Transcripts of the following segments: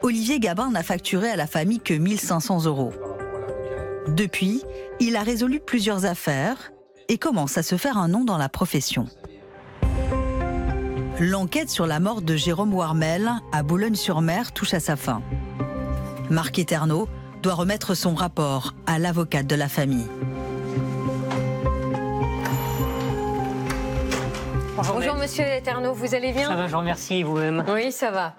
Olivier Gabin n'a facturé à la famille que 1 500 €. Depuis, il a résolu plusieurs affaires et commence à se faire un nom dans la profession. L'enquête sur la mort de Jérôme Warmel à Boulogne-sur-Mer touche à sa fin. Marc Eterno doit remettre son rapport à l'avocate de la famille. Bonjour Monsieur Eterno, vous allez bien? Ça va, je vous remercie, vous-même? Oui, ça va.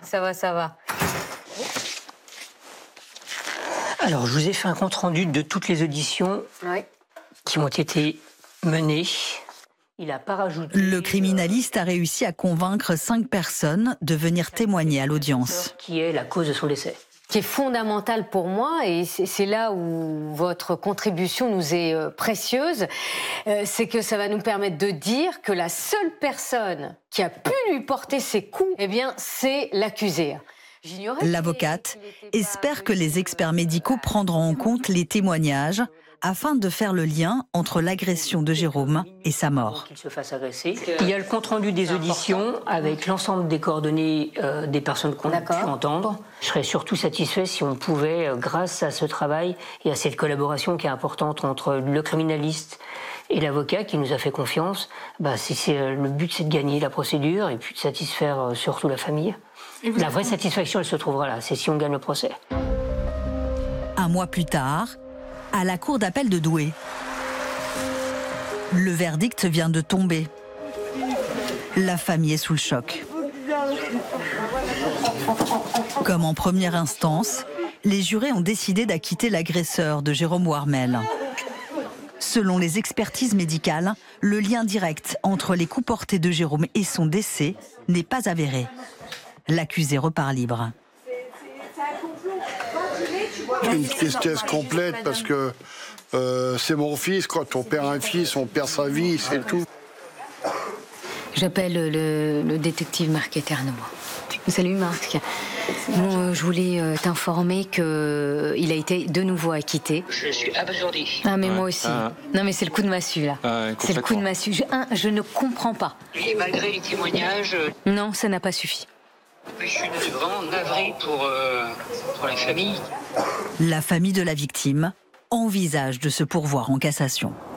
Alors, je vous ai fait un compte-rendu de toutes les auditions qui ont été menées. Il n'a pas rajouté... Le criminaliste a réussi à convaincre 5 personnes de venir témoigner à l'audience. Qui est la cause de son décès. Qui est fondamental pour moi, et c'est là où votre contribution nous est précieuse, c'est que ça va nous permettre de dire que la seule personne qui a pu lui porter ces coups, eh bien, c'est l'accusé. L'avocate espère que les experts médicaux prendront en compte les témoignages afin de faire le lien entre l'agression de Jérôme et sa mort. Qu'il se fasse agresser. Il y a le compte-rendu des auditions avec l'ensemble des coordonnées des personnes qu'on a pu entendre. Je serais surtout satisfait si on pouvait, grâce à ce travail et à cette collaboration qui est importante entre le criminaliste et l'avocat qui nous a fait confiance, le but c'est de gagner la procédure et puis de satisfaire surtout la famille. La vraie satisfaction, elle se trouvera là, c'est si on gagne le procès. Un mois plus tard, à la cour d'appel de Douai, le verdict vient de tomber. La famille est sous le choc. Comme en première instance, les jurés ont décidé d'acquitter l'agresseur de Jérôme Warmel. Selon les expertises médicales, le lien direct entre les coups portés de Jérôme et son décès n'est pas avéré. L'accusé repart libre. Une tristesse complète parce que c'est mon fils. Quand on perd un fils, on perd sa vie, c'est tout. J'appelle le détective Marc Eterno. Salut Marc. Bon, je voulais t'informer qu'il a été de nouveau acquitté. Je suis abasourdi. Ah mais moi aussi. Non mais c'est le coup de massue là. C'est le coup de massue. Je ne comprends pas. Et malgré les témoignages... Non, ça n'a pas suffi. Je suis vraiment navré pour la famille. La famille de la victime envisage de se pourvoir en cassation.